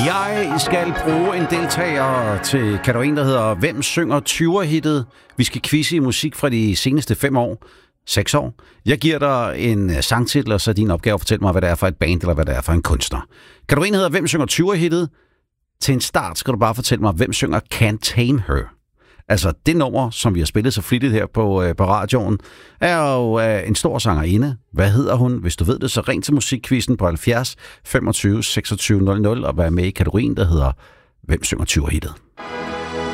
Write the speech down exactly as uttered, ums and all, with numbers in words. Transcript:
Jeg skal bruge en deltager til kategorien, der hedder Hvem synger tyver-hittet? Vi skal quizze i musik fra de seneste fem år. Seks år. Jeg giver dig en sangtitel, og så er din opgave at fortælle mig, hvad det er for et band, eller hvad det er for en kunstner. Kategorien hedder Hvem synger tyver-hittet? Til en start skal du bare fortælle mig, hvem synger Can't Tame Her? Altså, det nummer, som vi har spillet så flittigt her på, øh, på radioen, er jo øh, en stor sangerinde. Hvad hedder hun? Hvis du ved det, så ring til musikquizzen på halvfjerds femogtyve seksogtyve nul nul og vær med i kategorien, der hedder Hvem synger tyver-hittet?